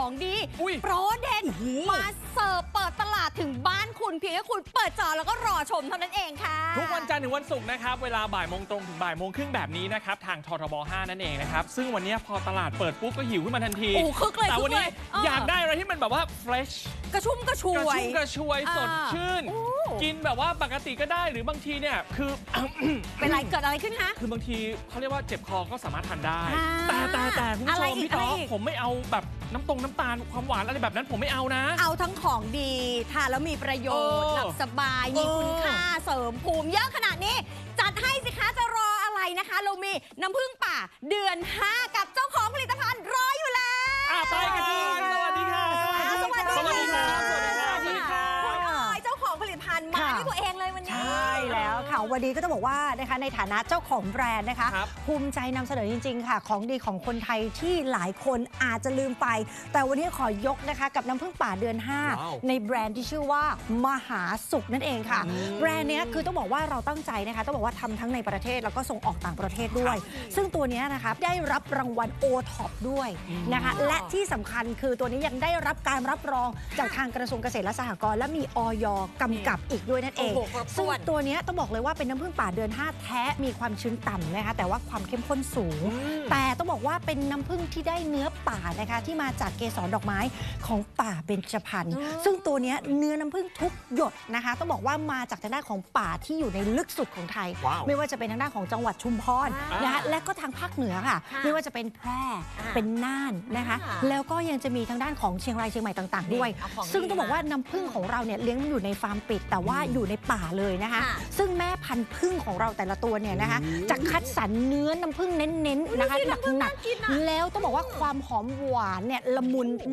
ของดีโปรเด็ดมาเสิร์ฟเปิดตลาดถึงบ้านคุณเพียงแค่คุณเปิดจอแล้วก็รอชมเท่านั้นเองค่ะทุกวันจันทร์ถึงวันศุกร์นะครับเวลาบ่ายโมงตรงถึงบ่ายโมงครึ่งแบบนี้นะครับทางททบ 5 นั่นเองนะครับซึ่งวันนี้พอตลาดเปิดปุ๊บก็หิวขึ้นมาทันทีแต่วันนี้อยากได้อะไรที่มันแบบว่าเฟรชกระชุ่มกระชวยสดชื่นกินแบบว่าปกติก็ได้หรือบางทีเนี่ยคือเป็นไรเกิดอะไรขึ้นคะคือบางทีเขาเรียกว่าเจ็บคอก็สามารถทานได้แต่คุณผู้ชมพี่ต๊อกผมไม่เอาแบบน้ำตาลความหวานอะไรแบบนั้นผมไม่เอานะเอาทั้งของดีทานแล้วมีประโยชน์หลับสบายมีคุณค่าเสริมภูมิเยอะขนาดนี้จัดให้สิคะจะรออะไรนะคะเรามีน้ำผึ้งป่าเดือน 5กับเจ้าของผลิตภัณฑ์รออยู่แล้วไปกันดีสวัสดีค่ะสวัสดีค่ะคุณออยเจ้าของผลิตภัณฑ์มาด้วยตัวเองเลยวันนี้ใช่แล้วค่ะวันนี้ก็ต้องบอกว่านะคะในฐานะเจ้าของแบรนด์นะคะภูมิใจนำเสนอจริงๆค่ะของดีของคนไทยที่หลายคนอาจจะลืมไปแต่วันนี้ขอยกนะคะกับน้ำผึ้งป่าเดือน 5ในแบรนด์ที่ชื่อว่ามหาสุขนั่นเองค่ะแบรนด์นี้คือต้องบอกว่าเราตั้งใจนะคะต้องบอกว่าทำทั้งในประเทศแล้วก็ส่งออกต่างประเทศด้วยซึ่งตัวนี้นะคะได้รับรางวัล OTOP ด้วยนะคะและที่สำคัญคือตัวนี้ยังได้รับการรับรองจากทางกระทรวงเกษตรและสหกรณ์และมีอย.กำกับอีกด้วยนั่นเองซึ่งตัวนี้ต้องบอกเลยว่าเป็นน้ำผึ้งป่าเดือน 5แท้มีความชื้นต่ำนะคะแต่ว่าความเข้มข้นสูงแต่ต้องบอกว่าเป็นน้ำผึ้งที่ได้เนื้อป่านะคะที่มาจากเกสรดอกไม้ของป่าเบญจพรรณซึ่งตัวนี้เนื้อน้ำผึ้งทุกหยดนะคะต้องบอกว่ามาจากทางด้านของป่าที่อยู่ในลึกสุดของไทยไม่ว่าจะเป็นทางด้านของจังหวัดชุมพรนะคะและก็ทางภาคเหนือค่ะไม่ว่าจะเป็นแพร่เป็นน่านนะคะแล้วก็ยังจะมีทางด้านของเชียงรายเชียงใหม่ต่างๆด้วยซึ่งต้องบอกว่าน้ำผึ้งของเราเนี่ยเลี้ยงอยู่ในฟาร์มปิดแต่ว่าอยู่ในป่าเลยนะคะซึ่งแม่พันธุ์ผึ้งของเราแต่ละตัวเนี่ยนะคะจะคัดสรรเนื้อน้ำผึ้งเน้นๆนะคะหนักๆแล้วต้องบอกว่าความหอมหวานเนี่ยละมุน